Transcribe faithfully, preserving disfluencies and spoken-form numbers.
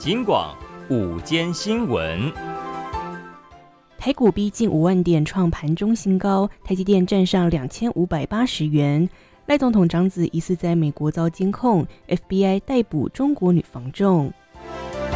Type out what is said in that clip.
金广午间新闻。 台股逼近五万点，创盘中新高，台积电站上两千五百八十元。赖总统长子疑似在美国遭监控 ，F B I 逮捕中国女房仲。